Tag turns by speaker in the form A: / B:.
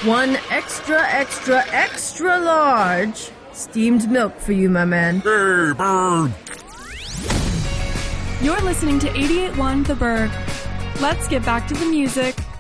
A: One extra, extra, extra large steamed milk for you, my man.
B: Hey, Bird!
C: You're listening to 88.1 The Berg. Let's get back to the music.